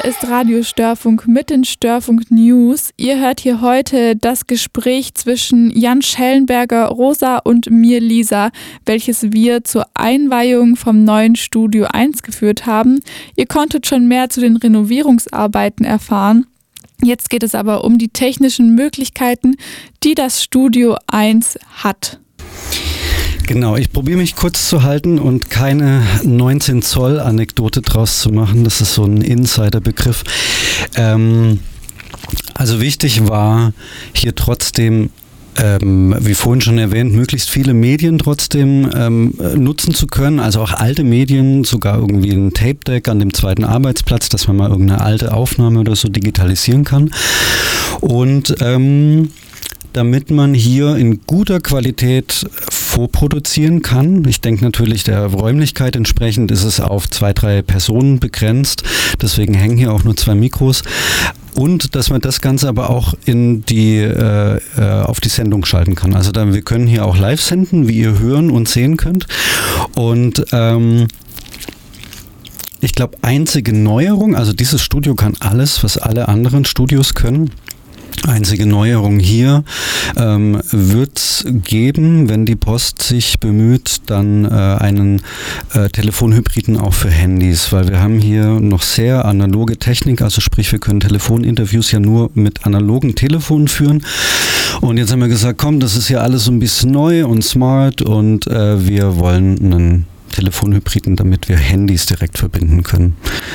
Hier ist Radio Störfunk mit den Störfunk News. Ihr hört hier heute das Gespräch zwischen Jan Schellenberger, Rosa und mir, Lisa, welches wir zur Einweihung vom neuen Studio 1 geführt haben. Ihr konntet schon mehr zu den Renovierungsarbeiten erfahren. Jetzt geht es aber um die technischen Möglichkeiten, die das Studio 1 hat. Genau, ich probiere mich kurz zu halten und keine 19 Zoll Anekdote draus zu machen. Das ist so ein Insider-Begriff. Also wichtig war hier trotzdem, wie vorhin schon erwähnt, möglichst viele Medien trotzdem nutzen zu können, also auch alte Medien, sogar irgendwie ein Tape-Deck an dem zweiten Arbeitsplatz, dass man mal irgendeine alte Aufnahme oder so digitalisieren kann. Und damit man hier in guter Qualität vorproduzieren kann. Ich denke natürlich der Räumlichkeit entsprechend ist es auf 2-3 Personen begrenzt, deswegen hängen hier auch nur 2 Mikros. Und dass man das Ganze aber auch in die auf die Sendung schalten kann. Also wir können hier auch live senden, wie ihr hören und sehen könnt. Und ich glaube, einzige Neuerung, also dieses Studio kann alles, was alle anderen Studios können. Einzige Neuerung hier wird es geben, wenn die Post sich bemüht, dann einen Telefonhybriden auch für Handys, weil wir haben hier noch sehr analoge Technik, also sprich wir können Telefoninterviews ja nur mit analogen Telefonen führen und jetzt haben wir gesagt, komm, das ist ja alles so ein bisschen neu und smart und wir wollen einen Telefonhybriden, damit wir Handys direkt verbinden können.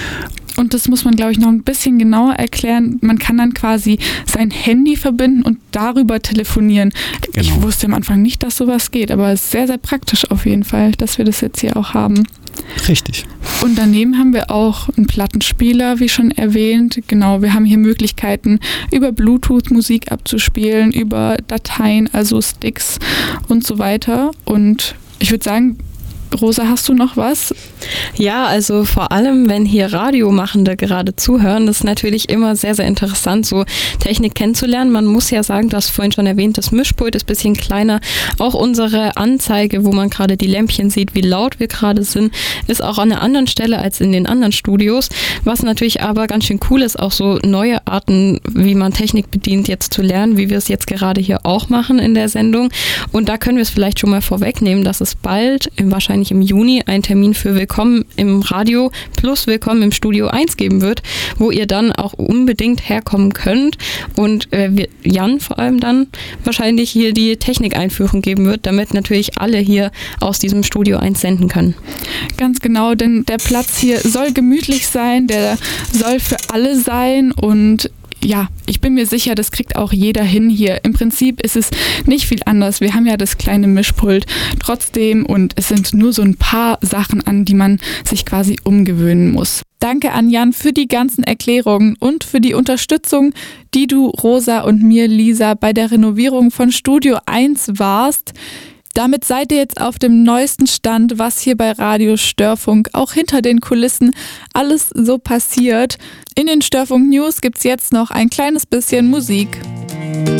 Und das muss man, glaube ich, noch ein bisschen genauer erklären. Man kann dann quasi sein Handy verbinden und darüber telefonieren. Genau. Ich wusste am Anfang nicht, dass sowas geht, aber es ist sehr, sehr praktisch auf jeden Fall, dass wir das jetzt hier auch haben. Richtig. Und daneben haben wir auch einen Plattenspieler, wie schon erwähnt. Genau, wir haben hier Möglichkeiten, über Bluetooth Musik abzuspielen, über Dateien, also Sticks und so weiter. Und ich würde sagen, Rosa, hast du noch was? Ja, also vor allem, wenn hier Radiomachende gerade zuhören, das ist natürlich immer sehr, sehr interessant, so Technik kennenzulernen. Man muss ja sagen, du hast vorhin schon erwähnt, das Mischpult ist ein bisschen kleiner. Auch unsere Anzeige, wo man gerade die Lämpchen sieht, wie laut wir gerade sind, ist auch an einer anderen Stelle als in den anderen Studios. Was natürlich aber ganz schön cool ist, auch so neue Arten, wie man Technik bedient, jetzt zu lernen, wie wir es jetzt gerade hier auch machen in der Sendung. Und da können wir es vielleicht schon mal vorwegnehmen, dass es bald, wahrscheinlich im Juni, einen Termin für Willkommen im Radio plus Willkommen im Studio 1 geben wird, wo ihr dann auch unbedingt herkommen könnt und Jan vor allem dann wahrscheinlich hier die Technikeinführung geben wird, damit natürlich alle hier aus diesem Studio 1 senden können. Ganz genau, denn der Platz hier soll gemütlich sein, der soll für alle sein und ja, ich bin mir sicher, das kriegt auch jeder hin hier. Im Prinzip ist es nicht viel anders. Wir haben ja das kleine Mischpult trotzdem und es sind nur so ein paar Sachen, an die man sich quasi umgewöhnen muss. Danke an Jan für die ganzen Erklärungen und für die Unterstützung, die du, Rosa und mir, Lisa, bei der Renovierung von Studio 1 warst. Damit seid ihr jetzt auf dem neuesten Stand, was hier bei Radio Störfunk auch hinter den Kulissen alles so passiert. In den Störfunk News gibt's jetzt noch ein kleines bisschen Musik.